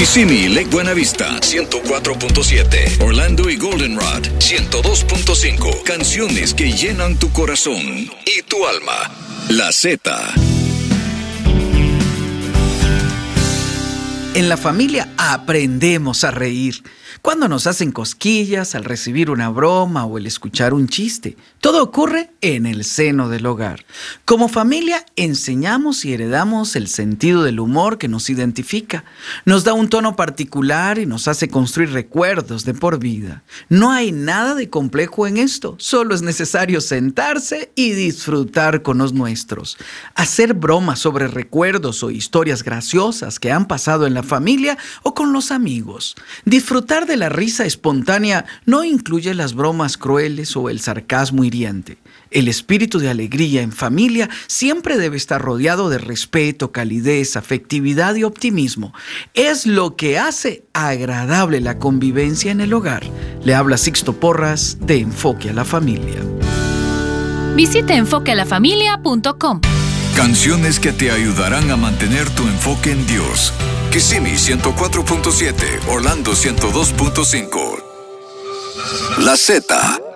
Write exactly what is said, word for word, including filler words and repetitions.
Kissimmee y Lake Buena Vista, ciento cuatro punto siete. Orlando y Goldenrod, ciento dos punto cinco. Canciones que llenan tu corazón y tu alma. La Z. En la familia aprendemos a reír. Cuando nos hacen cosquillas, al recibir una broma o el escuchar un chiste. Todo ocurre en el seno del hogar. Como familia enseñamos y heredamos el sentido del humor que nos identifica. Nos da un tono particular y nos hace construir recuerdos de por vida. No hay nada de complejo en esto. Solo es necesario sentarse y disfrutar con los nuestros. Hacer bromas sobre recuerdos o historias graciosas que han pasado en la familia o con los amigos. Disfrutar de la risa espontánea no incluye las bromas crueles o el sarcasmo hiriente. El espíritu de alegría en familia siempre debe estar rodeado de respeto, calidez, afectividad y optimismo. Es lo que hace agradable la convivencia en el hogar. Le habla Sixto Porras de Enfoque a la Familia. Visite enfoque a la familia punto com. Canciones que te ayudarán a mantener tu enfoque en Dios. Kissimmee ciento cuatro punto siete, Orlando ciento dos punto cinco. La Z.